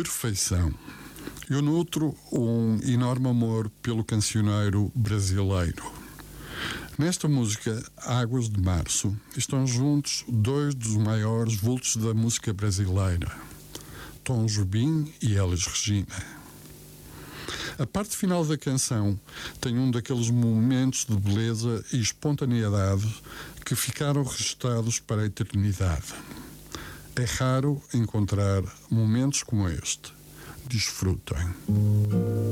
perfeição. Eu nutro um enorme amor pelo cancioneiro brasileiro. Nesta música, Águas de Março, estão juntos dois dos maiores vultos da música brasileira, Tom Jobim e Elis Regina. A parte final da canção tem um daqueles momentos de beleza e espontaneidade que ficaram registrados para a eternidade. É raro encontrar momentos como este. Desfrutem.